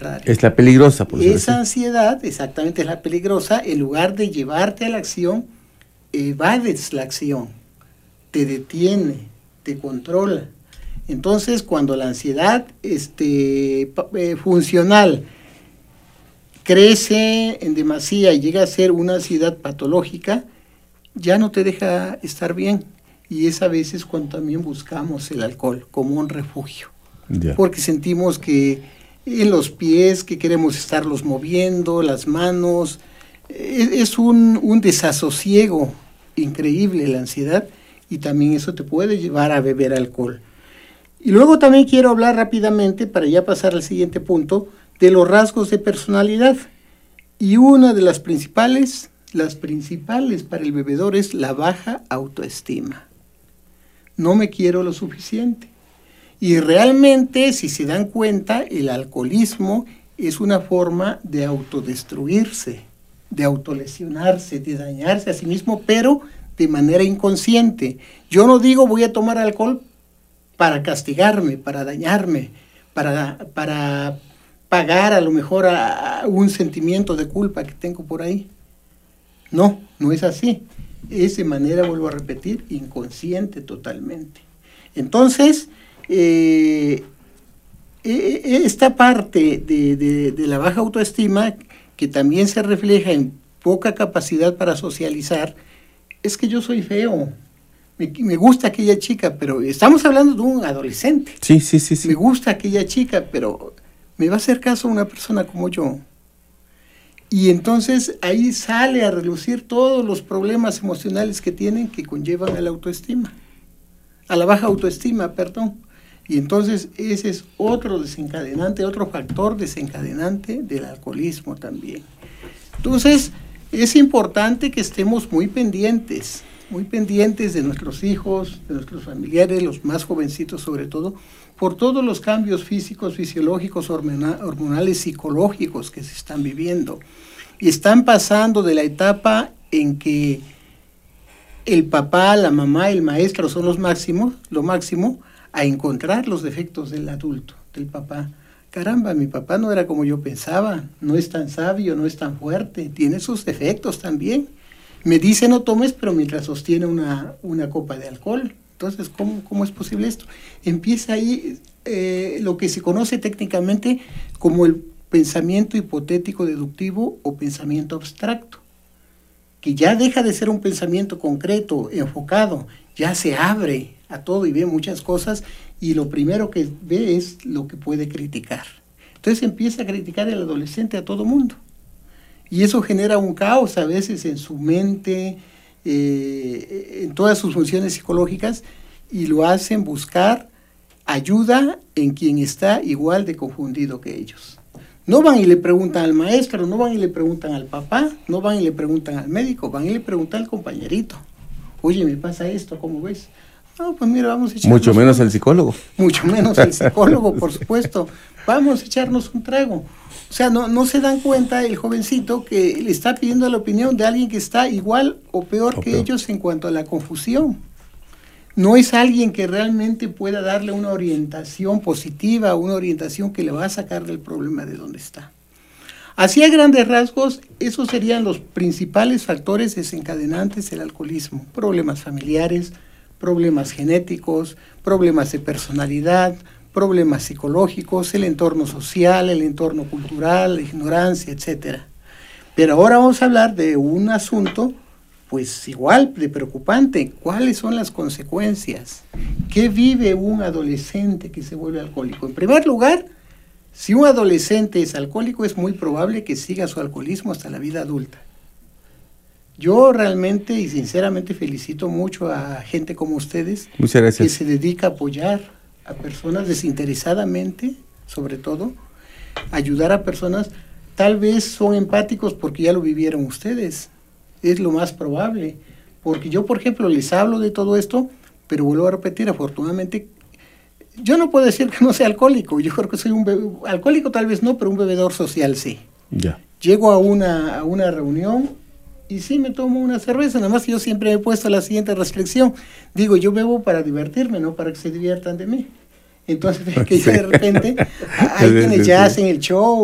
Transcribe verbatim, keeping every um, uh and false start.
contrario. Es la peligrosa, por Esa decir. ansiedad, exactamente, es la peligrosa. En lugar de llevarte a la acción, evades la acción, te detiene, te controla. Entonces, cuando la ansiedad este, eh, funcional crece en demasía y llega a ser una ansiedad patológica, ya no te deja estar bien. Y es a veces cuando también buscamos el alcohol como un refugio. Yeah. Porque sentimos que en los pies, que queremos estarlos moviendo, las manos, es, es un, un desasosiego increíble la ansiedad, y también eso te puede llevar a beber alcohol. Y luego también quiero hablar rápidamente, para ya pasar al siguiente punto, de los rasgos de personalidad. Y una de las principales, las principales para el bebedor es la baja autoestima. No me quiero lo suficiente. Y realmente, si se dan cuenta, el alcoholismo es una forma de autodestruirse, de autolesionarse, de dañarse a sí mismo, pero de manera inconsciente. Yo no digo voy a tomar alcohol para castigarme, para dañarme, para, para pagar a lo mejor a, a un sentimiento de culpa que tengo por ahí. No, no es así. Es de manera, vuelvo a repetir, inconsciente totalmente. Entonces, eh, esta parte de, de, de la baja autoestima, que también se refleja en poca capacidad para socializar, es que yo soy feo. Me, me gusta aquella chica, pero estamos hablando de un adolescente. Sí, sí, sí, sí. Me gusta aquella chica, pero ¿me va a hacer caso una persona como yo? Y entonces ahí sale a relucir todos los problemas emocionales que tienen, que conllevan a la autoestima, a la baja autoestima, perdón. Y entonces ese es otro desencadenante, otro factor desencadenante del alcoholismo también. Entonces es importante que estemos muy pendientes, muy pendientes de nuestros hijos, de nuestros familiares, los más jovencitos sobre todo, por todos los cambios físicos, fisiológicos, hormonales, psicológicos que se están viviendo. Y están pasando de la etapa en que el papá, la mamá, el maestro son los máximos, lo máximo, a encontrar los defectos del adulto, del papá. Caramba, mi papá no era como yo pensaba, no es tan sabio, no es tan fuerte, tiene sus defectos también. Me dice no tomes, pero mientras sostiene una, una copa de alcohol. Entonces, ¿cómo, cómo es posible esto? Empieza ahí eh, lo que se conoce técnicamente como el pensamiento hipotético deductivo o pensamiento abstracto, que ya deja de ser un pensamiento concreto, enfocado, ya se abre a todo y ve muchas cosas, y lo primero que ve es lo que puede criticar. Entonces empieza a criticar el adolescente a todo mundo. Y eso genera un caos a veces en su mente, eh, en todas sus funciones psicológicas, y lo hacen buscar ayuda en quien está igual de confundido que ellos. No van y le preguntan al maestro, no van y le preguntan al papá, no van y le preguntan al médico, van y le preguntan al compañerito. Oye, me pasa esto, ¿cómo ves? No, pues mira, vamos a echarnos... Mucho menos un... el psicólogo. Mucho menos el psicólogo, por supuesto. Vamos a echarnos un trago. O sea, no, no se dan cuenta el jovencito que le está pidiendo la opinión de alguien que está igual o peor o que peor. ellos en cuanto a la confusión. No es alguien que realmente pueda darle una orientación positiva, una orientación que le va a sacar del problema de donde está. Así a grandes rasgos, esos serían los principales factores desencadenantes del alcoholismo. Problemas familiares, problemas genéticos, problemas de personalidad, problemas psicológicos, el entorno social, el entorno cultural, la ignorancia, etcétera. Pero ahora vamos a hablar de un asunto, pues igual de preocupante. ¿Cuáles son las consecuencias? ¿Qué vive un adolescente que se vuelve alcohólico? En primer lugar, si un adolescente es alcohólico, es muy probable que siga su alcoholismo hasta la vida adulta. Yo realmente y sinceramente felicito mucho a gente como ustedes. Muchas gracias. Que se dedica a apoyar a personas desinteresadamente, sobre todo, ayudar a personas. Tal vez son empáticos porque ya lo vivieron ustedes, es lo más probable, porque yo, por ejemplo, les hablo de todo esto, pero vuelvo a repetir, afortunadamente, yo no puedo decir que no sea alcohólico, yo creo que soy un bebe, alcohólico tal vez no, pero un bebedor social sí. Ya. Llego a una, a una reunión y sí me tomo una cerveza, nada más que yo siempre he puesto la siguiente reflexión, digo, yo bebo para divertirme, no para que se diviertan de mí. Entonces, que ya de repente hay quienes ya hacen el show,